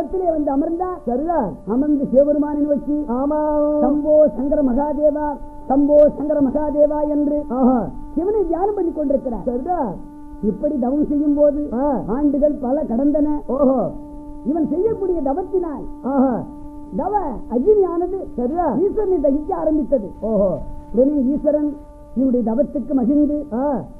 தவத்திலே வந்து அமர்ந்தார். சரிதான். அமர்ந்து சிவபெருமானை நோக்கி ஆமா சம்போ சங்கர மகாதேவா சம்போ சங்கர மகாதேவா என்று சிவனை தியானம் பண்ணி கொண்டிருக்கிறார். சரிதான். இப்படி தவம் செய்யும் போது ஆண்டுகள் பல கடந்தன. ஓஹோ. இவன் செய்யக்கூடிய தவத்தினால் தவ அக்னியானது சரியா ஈஸ்வரனை தகிக்க ஆரம்பித்தது. ஓஹோ. உடனே ஈஸ்வரன் இவனுடைய தவத்துக்கு மகிழ்ந்து